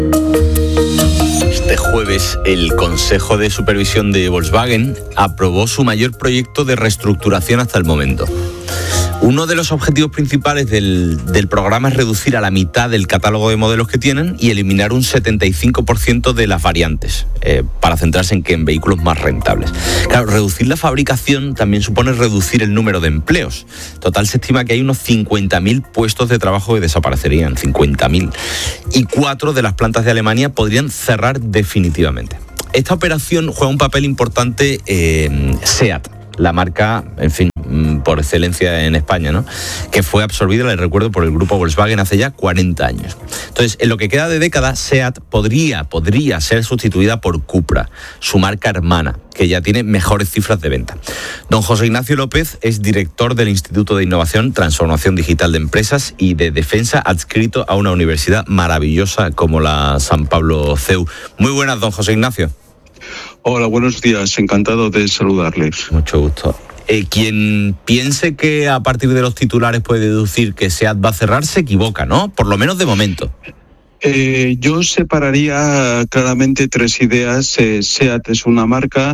Este jueves, el Consejo de Supervisión de Volkswagen aprobó su mayor proyecto de reestructuración hasta el momento. Uno de los objetivos principales del programa es reducir a la mitad el catálogo de modelos que tienen y eliminar un 75% de las variantes, para centrarse en vehículos más rentables. Claro, reducir la fabricación también supone reducir el número de empleos. Total, se estima que hay unos 50.000 puestos de trabajo que desaparecerían, 50.000. Y 4 de las plantas de Alemania podrían cerrar definitivamente. Esta operación juega un papel importante SEAT, la marca, en fin, por excelencia en España, ¿no? Que fue absorbida, les recuerdo, por el grupo Volkswagen hace ya 40 años. Entonces, en lo que queda de década, SEAT podría ser sustituida por Cupra, su marca hermana, que ya tiene mejores cifras de venta. Don José Ignacio López es director del Instituto de Innovación, Transformación Digital de Empresas y de Defensa, adscrito a una universidad maravillosa como la San Pablo CEU. Muy buenas, don José Ignacio. Hola, buenos días. Encantado de saludarles. Mucho gusto. Quien piense que a partir de los titulares puede deducir que SEAT va a cerrar, se equivoca, ¿no? Por lo menos de momento. Yo separaría claramente 3 ideas. SEAT es una marca,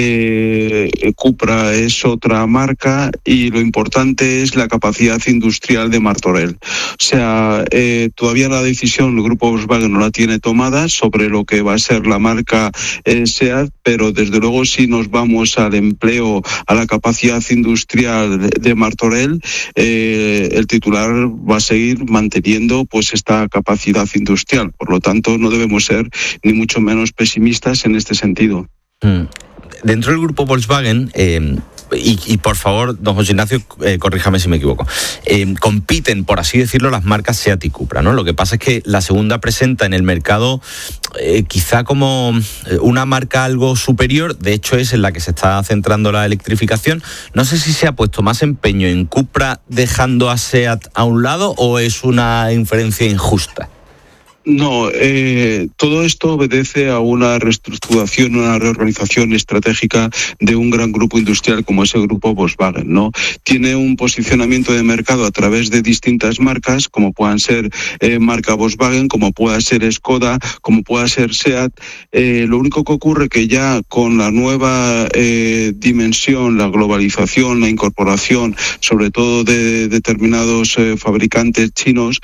Cupra es otra marca y lo importante es la capacidad industrial de Martorell. O sea, todavía la decisión el grupo Volkswagen no la tiene tomada sobre lo que va a ser la marca SEAT, pero desde luego si nos vamos al empleo, a la capacidad industrial de Martorell, el titular va a seguir manteniendo pues esta capacidad industrial. Por lo tanto, no debemos ser ni mucho menos pesimistas en este sentido. Dentro del grupo Volkswagen, y por favor, don José Ignacio, corríjame si me equivoco, compiten, por así decirlo, las marcas SEAT y Cupra, ¿no? Lo que pasa es que la segunda presenta en el mercado quizá como una marca algo superior. De hecho, es en la que se está centrando la electrificación. No sé si se ha puesto más empeño en Cupra dejando a SEAT a un lado o es una inferencia injusta. No, todo esto obedece a una reestructuración, una reorganización estratégica de un gran grupo industrial como es el grupo Volkswagen, ¿no? Tiene un posicionamiento de mercado a través de distintas marcas, como puedan ser marca Volkswagen, como pueda ser Skoda, como pueda ser SEAT. Lo único que ocurre que ya con la nueva dimensión, la globalización, la incorporación, sobre todo de determinados fabricantes chinos,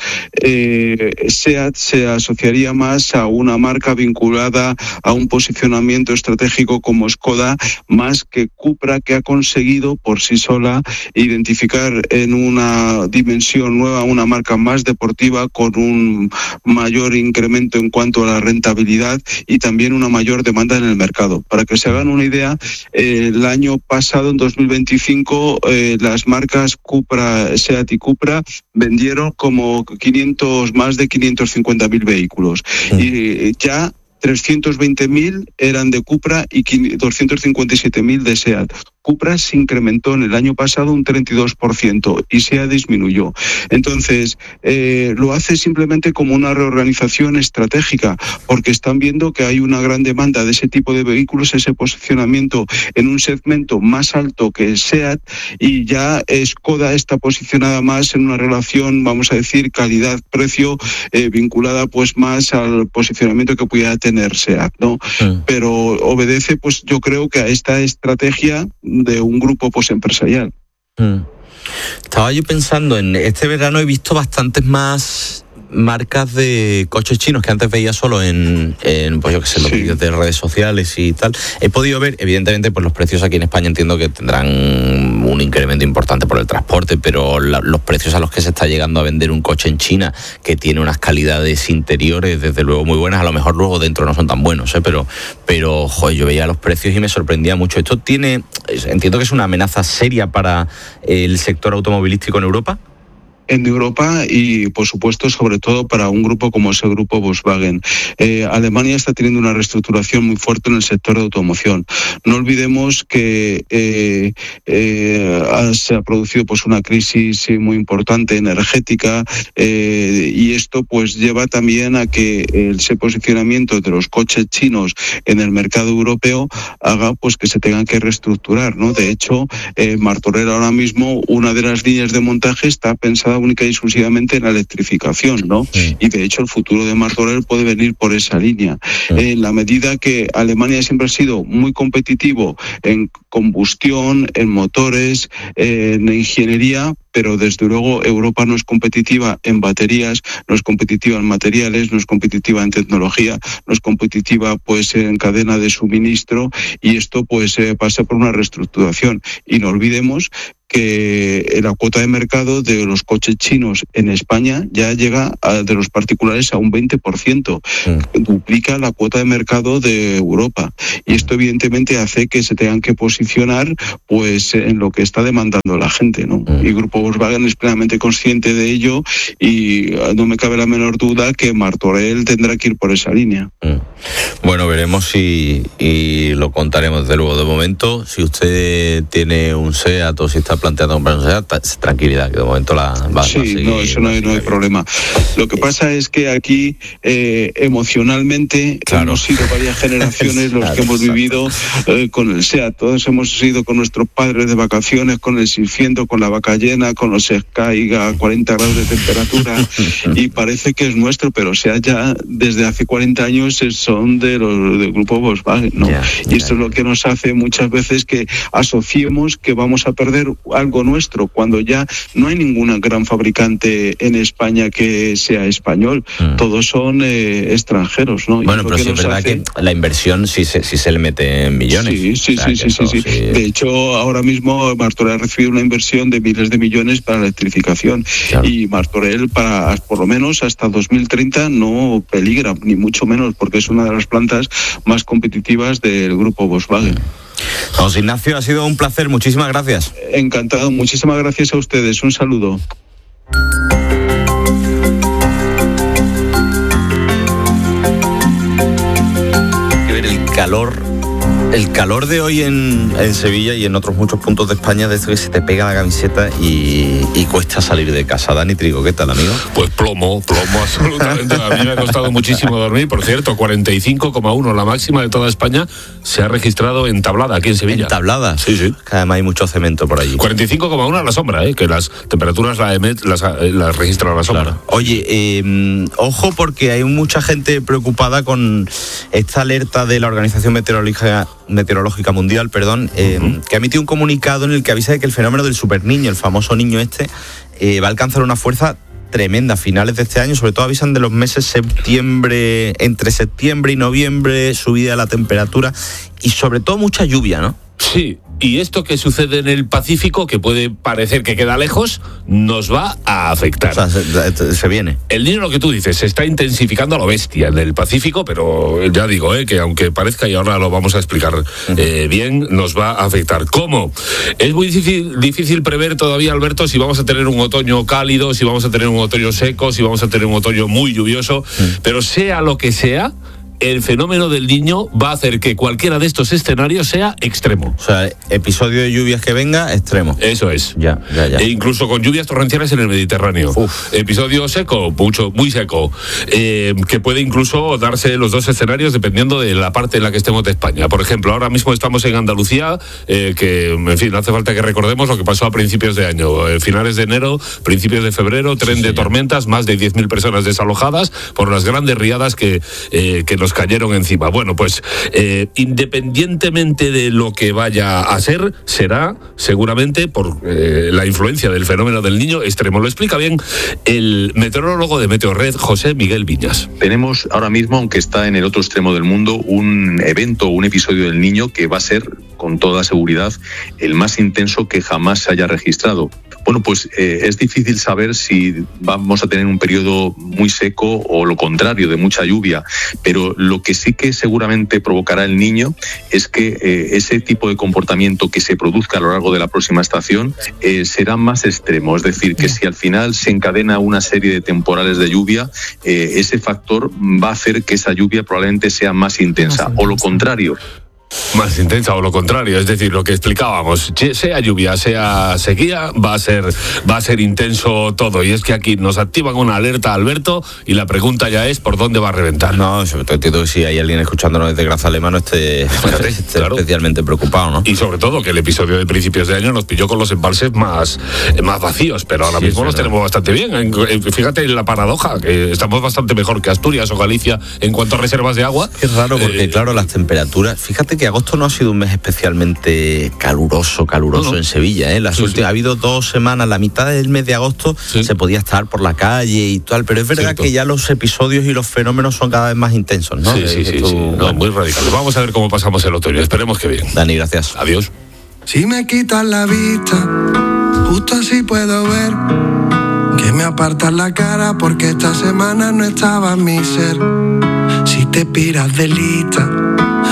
SEAT se asociaría más a una marca vinculada a un posicionamiento estratégico como Skoda, más que Cupra, que ha conseguido por sí sola identificar en una dimensión nueva una marca más deportiva con un mayor incremento en cuanto a la rentabilidad y también una mayor demanda en el mercado. Para que se hagan una idea, el año pasado, en 2025, las marcas Cupra, SEAT y Cupra vendieron como más de 550.000 vehículos. Sí. Y ya 320.000 eran de Cupra y 257.000 de SEAT. Cupra se incrementó en el año pasado un 32% y SEAT disminuyó. Entonces, lo hace simplemente como una reorganización estratégica, porque están viendo que hay una gran demanda de ese tipo de vehículos, ese posicionamiento en un segmento más alto que SEAT, y ya Skoda está posicionada más en una relación, vamos a decir, calidad-precio, vinculada pues más al posicionamiento que pudiera tener SEAT, ¿no? Pero obedece, pues yo creo que a esta estrategia de un grupo pues empresarial. Estaba yo pensando en este verano, he visto bastantes más marcas de coches chinos que antes veía solo en pues yo qué sé, los vídeos de redes sociales y tal. He podido ver, evidentemente, pues los precios aquí en España entiendo que tendrán un incremento importante por el transporte, pero los precios a los que se está llegando a vender un coche en China, que tiene unas calidades interiores desde luego muy buenas, a lo mejor luego dentro no son tan buenos, pero joder, yo veía los precios y me sorprendía mucho. Esto entiendo que es una amenaza seria para el sector automovilístico en Europa. En Europa y, por supuesto, sobre todo para un grupo como es el grupo Volkswagen. Alemania está teniendo una reestructuración muy fuerte en el sector de automoción. No olvidemos que se ha producido pues una crisis muy importante energética, y esto pues lleva también a que ese posicionamiento de los coches chinos en el mercado europeo haga pues que se tengan que reestructurar, ¿no? De hecho, Martorell ahora mismo, una de las líneas de montaje está pensada basada única y exclusivamente en la electrificación, ¿no? Y de hecho el futuro de Martorell puede venir por esa línea. En la medida que Alemania siempre ha sido muy competitivo en combustión, en motores, en ingeniería, pero desde luego Europa no es competitiva en baterías, no es competitiva en materiales, no es competitiva en tecnología, no es competitiva pues en cadena de suministro, y esto pues pasa por una reestructuración. Y no olvidemos que la cuota de mercado de los coches chinos en España ya llega de los particulares a un 20%, duplica la cuota de mercado de Europa, y esto evidentemente hace que se tengan que posicionar pues en lo que está demandando la gente, ¿no? Y el Grupo Volkswagen es plenamente consciente de ello, y no me cabe la menor duda que Martorell tendrá que ir por esa línea. Bueno, veremos y lo contaremos de luego. De momento, si usted tiene un SEAT o si está planteando comprar un SEAT, tranquilidad, que de momento la va a seguir. No, eso no hay problema. Lo que pasa es que aquí emocionalmente hemos sido varias generaciones los que hemos vivido con el SEAT. Todos hemos ido con nuestros padres de vacaciones, con el 600, con la vaca llena, con los Sky a 40 grados de temperatura, y parece que es nuestro, pero SEAT ya desde hace 40 años son del grupo Volkswagen, ¿no? Y esto es lo que nos hace muchas veces que asociemos que vamos a perder algo nuestro, cuando ya no hay ningún gran fabricante en España que sea español, todos son extranjeros, ¿no? Bueno, pero sí es verdad que la inversión sí se le mete en millones. Sí. De hecho, ahora mismo Martorell ha recibido una inversión de miles de millones para la electrificación, y Martorell para por lo menos hasta 2030 no peligra, ni mucho menos, porque es una de las plantas más competitivas del grupo Volkswagen. José Ignacio, ha sido un placer, muchísimas gracias. Encantado, muchísimas gracias a ustedes, un saludo. El calor de hoy en Sevilla y en otros muchos puntos de España, desde que se te pega la camiseta y cuesta salir de casa. Dani Trigo, ¿qué tal, amigo? Pues plomo absolutamente. A mí me ha costado muchísimo dormir. Por cierto, 45,1 la máxima de toda España se ha registrado en Tablada, aquí en Sevilla. ¿En Tablada? Sí. Que además hay mucho cemento por allí. 45,1 a la sombra, que las temperaturas las registra a la sombra. Claro. Oye, ojo, porque hay mucha gente preocupada con esta alerta de la Organización Meteorológica Mundial, que ha emitido un comunicado en el que avisa de que el fenómeno del superniño, el famoso niño va a alcanzar una fuerza tremenda a finales de este año. Sobre todo avisan de los meses entre septiembre y noviembre, subida de la temperatura y sobre todo mucha lluvia, ¿no? Sí, y esto que sucede en el Pacífico, que puede parecer que queda lejos, nos va a afectar. O sea, se viene. El Niño, lo que tú dices, se está intensificando a lo bestia en el Pacífico, pero ya digo, que aunque parezca, y ahora lo vamos a explicar bien, nos va a afectar. ¿Cómo? Es muy difícil prever todavía, Alberto, si vamos a tener un otoño cálido, si vamos a tener un otoño seco, si vamos a tener un otoño muy lluvioso, pero sea lo que sea, el fenómeno del Niño va a hacer que cualquiera de estos escenarios sea extremo. O sea, episodio de lluvias que venga, extremo. Eso es. Ya. E incluso con lluvias torrenciales en el Mediterráneo. Episodio seco, muy seco, que puede incluso darse los dos escenarios dependiendo de la parte en la que estemos de España. Por ejemplo, ahora mismo estamos en Andalucía, que, en fin, no hace falta que recordemos lo que pasó a principios de año. Finales de enero, principios de febrero, tren de tormentas, más de 10.000 personas desalojadas por las grandes riadas que nos cayeron encima. Bueno, pues independientemente de lo que vaya a ser, será seguramente por la influencia del fenómeno del Niño extremo. Lo explica bien el meteorólogo de Meteorred, José Miguel Viñas. Tenemos ahora mismo, aunque está en el otro extremo del mundo, un evento, un episodio del Niño que va a ser, con toda seguridad, el más intenso que jamás se haya registrado. Bueno, pues es difícil saber si vamos a tener un periodo muy seco o lo contrario, de mucha lluvia, pero lo que sí que seguramente provocará el Niño es que ese tipo de comportamiento que se produzca a lo largo de la próxima estación será más extremo. Es decir, que si al final se encadena una serie de temporales de lluvia, ese factor va a hacer que esa lluvia probablemente sea más intensa, o lo contrario. Más intensa o lo contrario, es decir, lo que explicábamos, sea lluvia, sea sequía, va a ser intenso todo. Y es que aquí nos activan una alerta, Alberto, y la pregunta ya es ¿por dónde va a reventar? No, sobre todo entiendo que si hay alguien escuchándonos desde Grazalema no esté claro, especialmente preocupado, ¿no? Y sobre todo que el episodio de principios de año nos pilló con los embalses más vacíos, pero ahora mismo los tenemos bastante bien. Fíjate en la paradoja, que estamos bastante mejor que Asturias o Galicia en cuanto a reservas de agua. Es raro porque, claro, las temperaturas... Fíjate que agosto no ha sido un mes especialmente caluroso no. En Sevilla, ¿eh? Ha habido 2 semanas, la mitad del mes de agosto se podía estar por la calle y tal, pero es verdad que ya los episodios y los fenómenos son cada vez más intensos, ¿no? Sí. No, muy radicales. Vamos a ver cómo pasamos el otoño, esperemos que bien. Dani, gracias. Adiós. Si me quitas la vista, justo así puedo ver que me apartas la cara porque esta semana no estaba en mi ser. Si te piras de lista,